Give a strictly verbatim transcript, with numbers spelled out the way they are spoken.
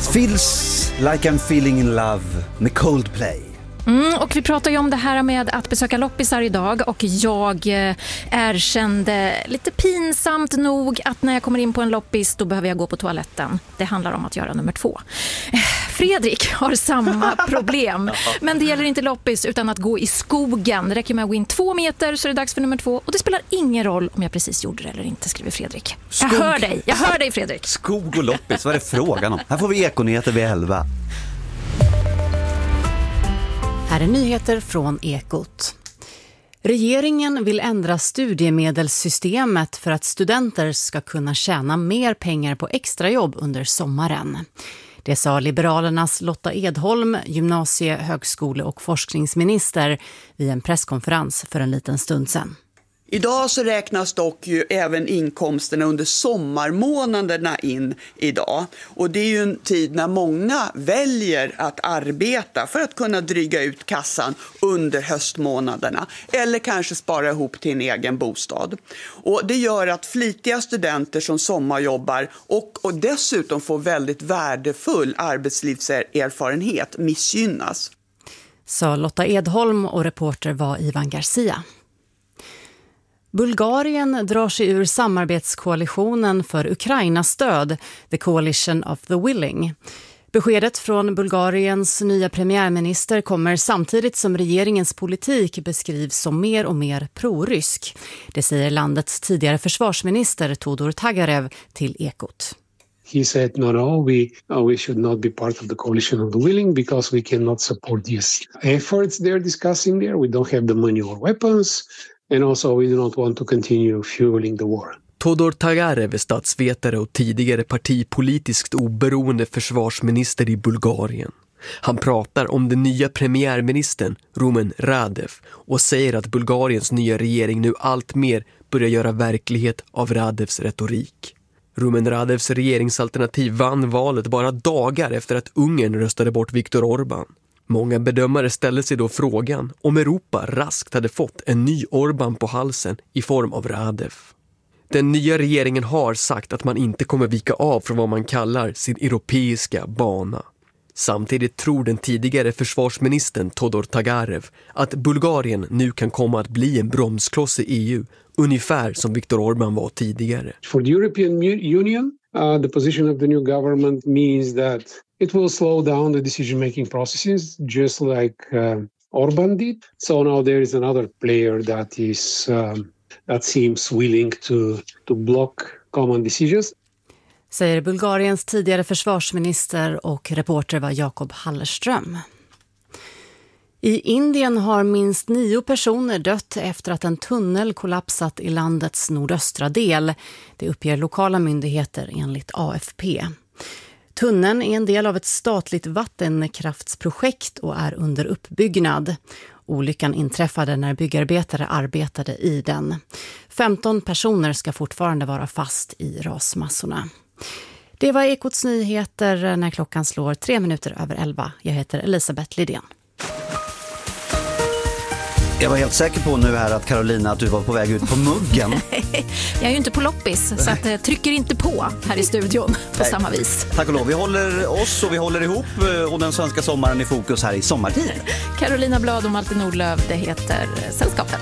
Feels like I'm feeling in love med Coldplay. Mm, och vi pratar ju om det här med att besöka loppisar idag, och jag eh, erkände lite pinsamt nog att när jag kommer in på en loppis då behöver jag gå på toaletten. Det handlar om att göra nummer två. Eh, Fredrik har samma problem, men det gäller inte loppis utan att gå i skogen. Det räcker med att gå in två meter så är det dags för nummer två, och det spelar ingen roll om jag precis gjorde det eller inte, skriver Fredrik. Jag Skog. hör dig, jag hör dig Fredrik. Skog och loppis, vad är det frågan om? Här får vi Ekonyheter vid elva. Här är nyheter från Ekot. Regeringen vill ändra studiemedelssystemet för att studenter ska kunna tjäna mer pengar på extrajobb under sommaren. Det sa Liberalernas Lotta Edholm, gymnasie-, högskole- och forskningsminister vid en presskonferens för en liten stund sedan. Idag så räknas dock ju även inkomsterna under sommarmånaderna in idag. Och det är ju en tid när många väljer att arbeta för att kunna dryga ut kassan under höstmånaderna. Eller kanske spara ihop till en egen bostad. Och det gör att flitiga studenter som sommarjobbar och, och dessutom får väldigt värdefull arbetslivserfarenhet missgynnas. Sa Lotta Edholm, och reporter var Ivan Garcia. Bulgarien drar sig ur samarbetskoalitionen för Ukrainas stöd, The Coalition of the Willing. Beskedet från Bulgariens nya premiärminister kommer samtidigt som regeringens politik beskrivs som mer och mer prorysk. Det säger landets tidigare försvarsminister Todor Tagarev till Ekot. He said, no, no, we, uh, we should not be part of the coalition of the willing because we cannot support these efforts they're discussing there. We don't have the money or weapons. And also we do not want to continue fueling the war. Todor Tagarev är statsvetare och tidigare partipolitiskt oberoende försvarsminister i Bulgarien. Han pratar om den nya premiärministern Rumen Radev och säger att Bulgariens nya regering nu allt mer börjar göra verklighet av Radevs retorik. Rumen Radevs regeringsalternativ vann valet bara dagar efter att Ungern röstade bort Viktor Orbán. Många bedömare ställde sig då frågan om Europa raskt hade fått en ny Orbán på halsen i form av Radev. Den nya regeringen har sagt att man inte kommer vika av från vad man kallar sin europeiska bana. Samtidigt tror den tidigare försvarsministern Todor Tagarev att Bulgarien nu kan komma att bli en bromskloss i E U, ungefär som Viktor Orbán var tidigare. For the European Union, uh, the position of the new government means that it will slow down the decision-making processes, just like uh, Orbán did. So now there is another player that is um, that seems willing to to block common decisions. Säger Bulgariens tidigare försvarsminister, och reporter var Jakob Hallerström. I Indien har minst nio personer dött efter att en tunnel kollapsat i landets nordöstra del. Det uppger lokala myndigheter enligt A F P. Tunneln är en del av ett statligt vattenkraftsprojekt och är under uppbyggnad. Olyckan inträffade när byggarbetare arbetade i den. femton personer ska fortfarande vara fast i rasmassorna. Det var Ekots nyheter när klockan slår tre minuter över elva. Jag heter Elisabeth Lidén. Jag var helt säker på nu här att Carolina att du var på väg ut på muggen. Jag är ju inte på loppis, så att, jag trycker inte på här i studion på Nej. samma vis. Tack och lov, vi håller oss och vi håller ihop, och den svenska sommaren i fokus här i sommartid. Carolina Blad och Malte Nordlöf, det heter Sällskapet.